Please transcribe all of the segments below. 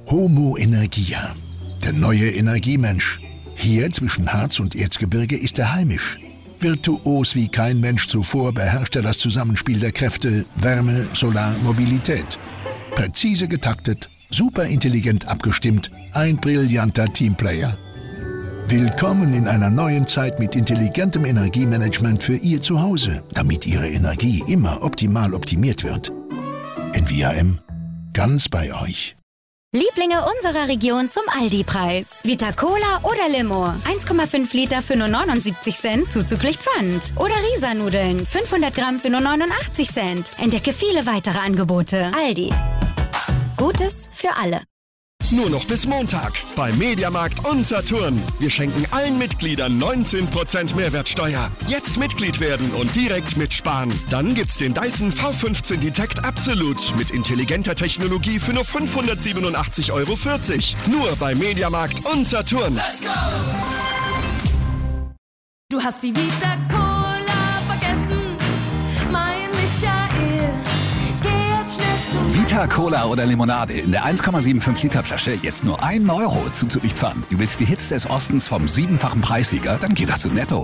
Homo Energia, der neue Energiemensch. Hier zwischen Harz und Erzgebirge ist er heimisch. Virtuos wie kein Mensch zuvor beherrscht er das Zusammenspiel der Kräfte Wärme, Solar, Mobilität. Präzise getaktet, superintelligent abgestimmt, ein brillanter Teamplayer. Willkommen in einer neuen Zeit mit intelligentem Energiemanagement für Ihr Zuhause, damit Ihre Energie immer optimal optimiert wird. NVAM, ganz bei euch. Lieblinge unserer Region zum Aldi-Preis. Vita Cola oder Limo. 1,5 Liter für nur 79 Cent, zuzüglich Pfand. Oder Risa-Nudeln, 500 Gramm für nur 89 Cent. Entdecke viele weitere Angebote. Aldi. Gutes für alle. Nur noch bis Montag bei Mediamarkt und Saturn. Wir schenken allen Mitgliedern 19% Mehrwertsteuer. Jetzt Mitglied werden und direkt mitsparen. Dann gibt's den Dyson V15 Detect Absolute mit intelligenter Technologie für nur 587,40 €. Nur bei Mediamarkt und Saturn. Let's go! Du hast die Vita Cola vergessen, mein Michael. Vita Cola oder Limonade in der 1,75 Liter Flasche jetzt nur 1 € zuzüglich Pfand. Du willst die Hits des Ostens vom 7-fachen Preissieger? Dann geht das zu Netto.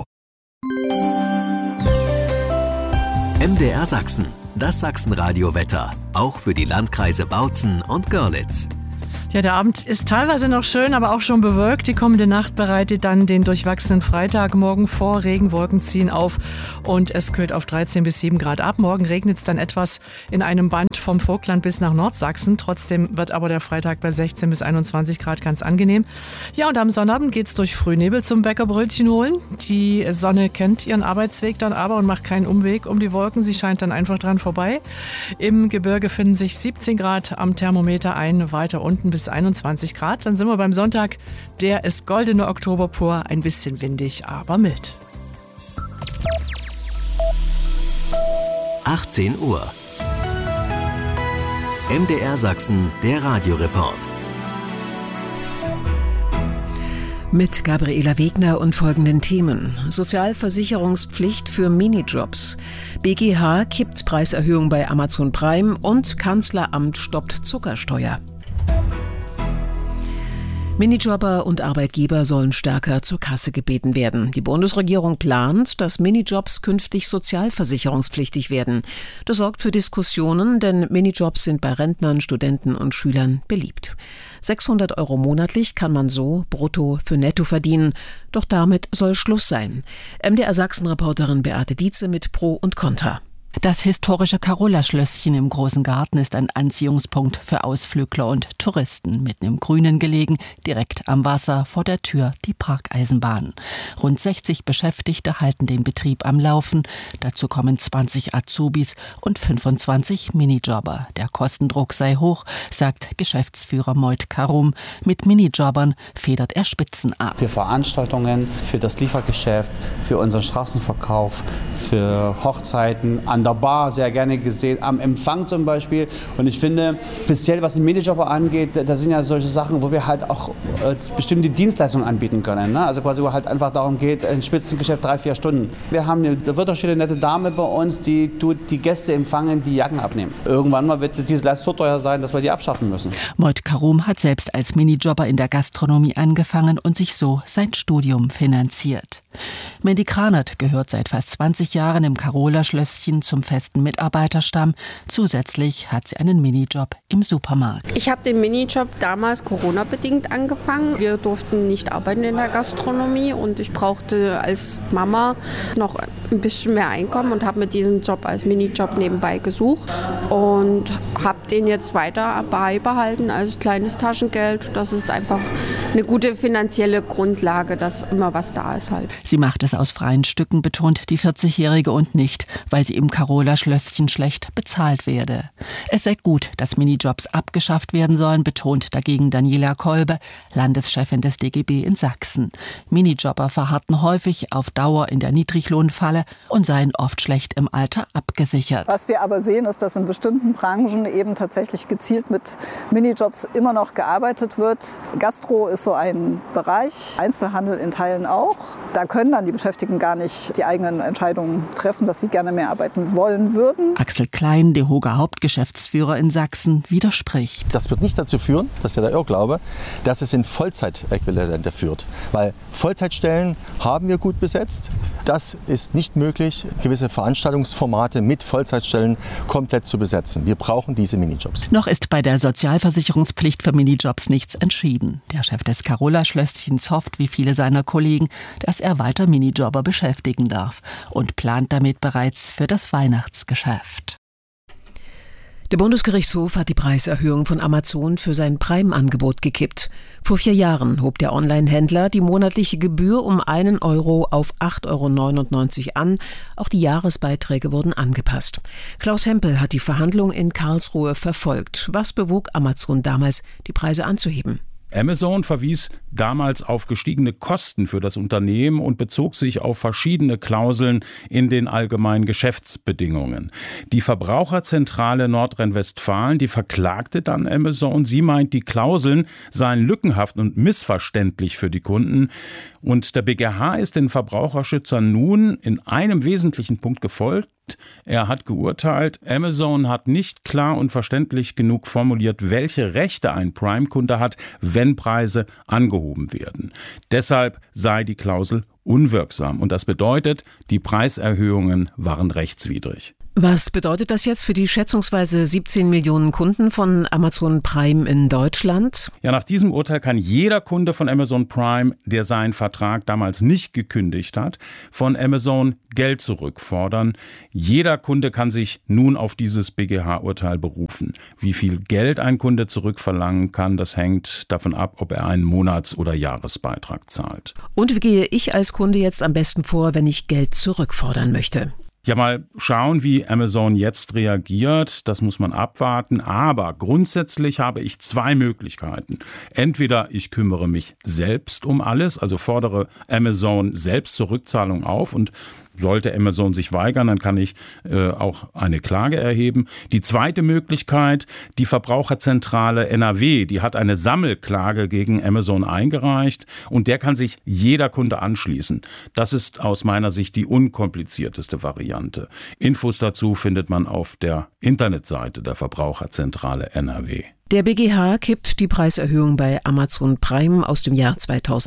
MDR Sachsen, das Sachsenradio-Wetter. Auch für die Landkreise Bautzen und Görlitz. Ja, der Abend ist teilweise noch schön, aber auch schon bewölkt. Die kommende Nacht bereitet dann den durchwachsenen Freitagmorgen vor. Regenwolken ziehen auf und es kühlt auf 13 bis 7 Grad ab. Morgen regnet es dann etwas in einem Band vom Vogtland bis nach Nordsachsen. Trotzdem wird aber der Freitag bei 16 bis 21 Grad ganz angenehm. Ja, und am Sonnabend geht es durch Frühnebel zum Bäckerbrötchen holen. Die Sonne kennt ihren Arbeitsweg dann aber und macht keinen Umweg um die Wolken. Sie scheint dann einfach dran vorbei. Im Gebirge finden sich 17 Grad am Thermometer ein, weiter unten bis 21 Grad. Dann sind wir beim Sonntag. Der ist goldene Oktober pur. Ein bisschen windig, aber mild. 18 Uhr. MDR Sachsen, der Radioreport. Mit Gabriela Wegner und folgenden Themen. Sozialversicherungspflicht für Minijobs. BGH kippt Preiserhöhung bei Amazon Prime und Kanzleramt stoppt Zuckersteuer. Minijobber und Arbeitgeber sollen stärker zur Kasse gebeten werden. Die Bundesregierung plant, dass Minijobs künftig sozialversicherungspflichtig werden. Das sorgt für Diskussionen, denn Minijobs sind bei Rentnern, Studenten und Schülern beliebt. 600 € monatlich kann man so brutto für netto verdienen. Doch damit soll Schluss sein. MDR Sachsen-Reporterin Beate Dietze mit Pro und Contra. Das historische Carola-Schlösschen im Großen Garten ist ein Anziehungspunkt für Ausflügler und Touristen. Mitten im Grünen gelegen, direkt am Wasser, vor der Tür die Parkeisenbahn. Rund 60 Beschäftigte halten den Betrieb am Laufen. Dazu kommen 20 Azubis und 25 Minijobber. Der Kostendruck sei hoch, sagt Geschäftsführer Moit Karum. Mit Minijobbern federt er Spitzen ab. Für Veranstaltungen, für das Liefergeschäft, für unseren Straßenverkauf, für Hochzeiten, an der Bar sehr gerne gesehen, am Empfang zum Beispiel. Und ich finde, speziell was den Minijobber angeht, da sind ja solche Sachen, wo wir halt auch bestimmte Dienstleistungen anbieten können. Ne? Also quasi, wo halt einfach darum geht, ein Spitzengeschäft 3-4 Stunden. Da wird auch schon eine nette Dame bei uns, die tut die Gäste empfangen, die Jacken abnehmen. Irgendwann mal wird diese Leistung so teuer sein, dass wir die abschaffen müssen. Moit Karum hat selbst als Minijobber in der Gastronomie angefangen und sich so sein Studium finanziert. Mandy Kranert gehört seit fast 20 Jahren im Carola-Schlösschen zum festen Mitarbeiterstamm. Zusätzlich hat sie einen Minijob im Supermarkt. Ich habe den Minijob damals Corona-bedingt angefangen. Wir durften nicht arbeiten in der Gastronomie und ich brauchte als Mama noch ein bisschen mehr Einkommen und habe mir diesen Job als Minijob nebenbei gesucht und habe den jetzt weiter beibehalten als kleines Taschengeld. Das ist einfach eine gute finanzielle Grundlage, dass immer was da ist halt. Sie macht es aus freien Stücken, betont die 40-Jährige, und nicht, weil sie im Carola-Schlösschen schlecht bezahlt werde. Es sei gut, dass Minijobs abgeschafft werden sollen, betont dagegen Daniela Kolbe, Landeschefin des DGB in Sachsen. Minijobber verharrten häufig auf Dauer in der Niedriglohnfalle und seien oft schlecht im Alter abgesichert. Was wir aber sehen, ist, dass in bestimmten Branchen eben tatsächlich gezielt mit Minijobs immer noch gearbeitet wird. Gastro ist so ein Bereich, Einzelhandel in Teilen auch. Da können dann die Beschäftigten gar nicht die eigenen Entscheidungen treffen, dass sie gerne mehr arbeiten wollen würden. Axel Klein, DEHOGA Hauptgeschäftsführer in Sachsen, widerspricht. Das wird nicht dazu führen, das ist ja der Irrglaube, dass es in Vollzeitäquivalente führt. Weil Vollzeitstellen haben wir gut besetzt. Das ist nicht möglich, gewisse Veranstaltungsformate mit Vollzeitstellen komplett zu besetzen. Wir brauchen diese Minijobs. Noch ist bei der Sozialversicherungspflicht für Minijobs nichts entschieden. Der Chef des Carola-Schlösschens hofft, wie viele seiner Kollegen, dass er weiter Minijobber beschäftigen darf und plant damit bereits für das Weihnachtsgeschäft. Der Bundesgerichtshof hat die Preiserhöhung von Amazon für sein Prime-Angebot gekippt. Vor 4 Jahren hob der Online-Händler die monatliche Gebühr um 1 Euro auf 8,99 € an. Auch die Jahresbeiträge wurden angepasst. Klaus Hempel hat die Verhandlung in Karlsruhe verfolgt. Was bewog Amazon damals, die Preise anzuheben? Amazon verwies damals auf gestiegene Kosten für das Unternehmen und bezog sich auf verschiedene Klauseln in den allgemeinen Geschäftsbedingungen. Die Verbraucherzentrale Nordrhein-Westfalen, die verklagte dann Amazon. Sie meint, die Klauseln seien lückenhaft und missverständlich für die Kunden. Und der BGH ist den Verbraucherschützern nun in einem wesentlichen Punkt gefolgt. Er hat geurteilt, Amazon hat nicht klar und verständlich genug formuliert, welche Rechte ein Prime-Kunde hat, wenn Preise angehoben werden. Deshalb sei die Klausel unwirksam. Und das bedeutet, die Preiserhöhungen waren rechtswidrig. Was bedeutet das jetzt für die schätzungsweise 17 Millionen Kunden von Amazon Prime in Deutschland? Ja, nach diesem Urteil kann jeder Kunde von Amazon Prime, der seinen Vertrag damals nicht gekündigt hat, von Amazon Geld zurückfordern. Jeder Kunde kann sich nun auf dieses BGH-Urteil berufen. Wie viel Geld ein Kunde zurückverlangen kann, das hängt davon ab, ob er einen Monats- oder Jahresbeitrag zahlt. Und wie gehe ich als Kunde jetzt am besten vor, wenn ich Geld zurückfordern möchte? Ja, mal schauen, wie Amazon jetzt reagiert. Das muss man abwarten. Aber grundsätzlich habe ich 2 Möglichkeiten. Entweder ich kümmere mich selbst um alles, also fordere Amazon selbst zur Rückzahlung auf und sollte Amazon sich weigern, dann kann ich auch eine Klage erheben. Die zweite Möglichkeit, die Verbraucherzentrale NRW, die hat eine Sammelklage gegen Amazon eingereicht und der kann sich jeder Kunde anschließen. Das ist aus meiner Sicht die unkomplizierteste Variante. Infos dazu findet man auf der Internetseite der Verbraucherzentrale NRW. Der BGH kippt die Preiserhöhung bei Amazon Prime aus dem Jahr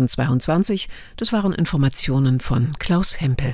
2022. Das waren Informationen von Klaus Hempel.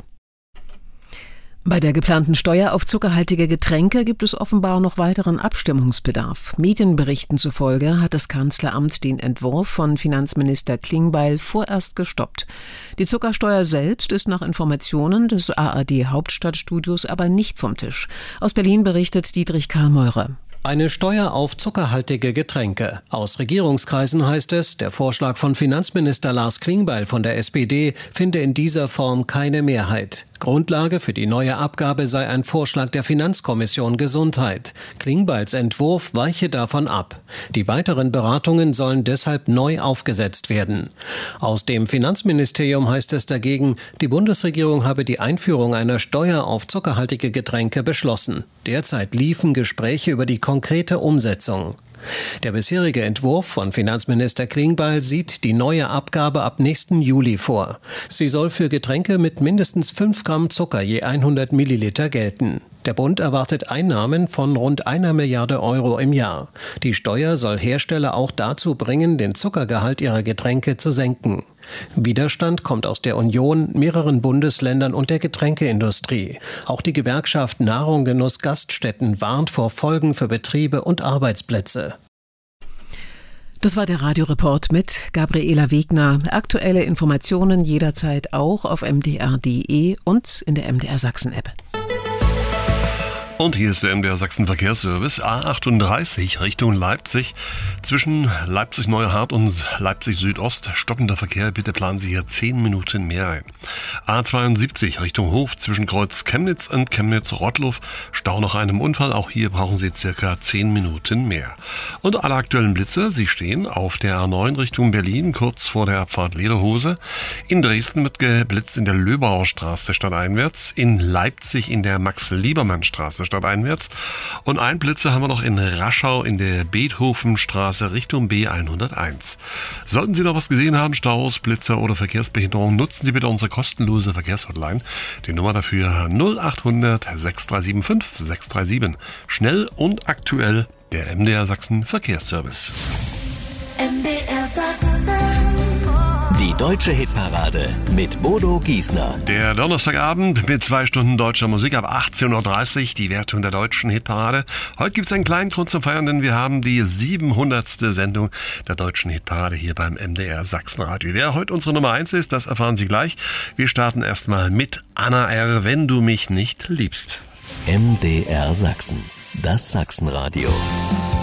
Bei der geplanten Steuer auf zuckerhaltige Getränke gibt es offenbar noch weiteren Abstimmungsbedarf. Medienberichten zufolge hat das Kanzleramt den Entwurf von Finanzminister Klingbeil vorerst gestoppt. Die Zuckersteuer selbst ist nach Informationen des ARD Hauptstadtstudios aber nicht vom Tisch. Aus Berlin berichtet Dietrich Karl Meurer. Eine Steuer auf zuckerhaltige Getränke. Aus Regierungskreisen heißt es, der Vorschlag von Finanzminister Lars Klingbeil von der SPD finde in dieser Form keine Mehrheit. Grundlage für die neue Abgabe sei ein Vorschlag der Finanzkommission Gesundheit. Klingbeils Entwurf weiche davon ab. Die weiteren Beratungen sollen deshalb neu aufgesetzt werden. Aus dem Finanzministerium heißt es dagegen, die Bundesregierung habe die Einführung einer Steuer auf zuckerhaltige Getränke beschlossen. Derzeit liefen Gespräche über die konkrete Umsetzung. Der bisherige Entwurf von Finanzminister Klingbeil sieht die neue Abgabe ab nächsten Juli vor. Sie soll für Getränke mit mindestens 5 Gramm Zucker je 100 Milliliter gelten. Der Bund erwartet Einnahmen von rund 1 Milliarde Euro im Jahr. Die Steuer soll Hersteller auch dazu bringen, den Zuckergehalt ihrer Getränke zu senken. Widerstand kommt aus der Union, mehreren Bundesländern und der Getränkeindustrie. Auch die Gewerkschaft Nahrung, Genuss, Gaststätten warnt vor Folgen für Betriebe und Arbeitsplätze. Das war der Radioreport mit Gabriela Wegner. Aktuelle Informationen jederzeit auch auf mdr.de und in der MDR Sachsen-App. Und hier ist der MDR Sachsen Verkehrsservice A38 Richtung Leipzig. Zwischen Leipzig-Neuhardt und Leipzig-Südost stockender Verkehr. Bitte planen Sie hier 10 Minuten mehr ein. A72 Richtung Hof zwischen Kreuz Chemnitz und Chemnitz-Rottluff. Stau nach einem Unfall. Auch hier brauchen Sie circa 10 Minuten mehr. Und alle aktuellen Blitze, sie stehen auf der A9 Richtung Berlin, kurz vor der Abfahrt Lederhose. In Dresden wird geblitzt in der Löbauer Straße stadteinwärts. In Leipzig in der Max-Liebermann-Straße Stadt einwärts. Und einen Blitzer haben wir noch in Raschau in der Beethovenstraße Richtung B101. Sollten Sie noch was gesehen haben, Staus, Blitzer oder Verkehrsbehinderung, nutzen Sie bitte unsere kostenlose Verkehrshotline. Die Nummer dafür 0800 6375 637. Schnell und aktuell der MDR Sachsen Verkehrsservice. MDR Sachsen. Die deutsche Hitparade mit Bodo Giesner. Der Donnerstagabend mit 2 Stunden deutscher Musik ab 18.30 Uhr, die Wertung der deutschen Hitparade. Heute gibt es einen kleinen Grund zum Feiern, denn wir haben die 700. Sendung der deutschen Hitparade hier beim MDR Sachsenradio. Wer heute unsere Nummer 1 ist, das erfahren Sie gleich. Wir starten erstmal mit Anna R., wenn du mich nicht liebst. MDR Sachsen, das Sachsenradio.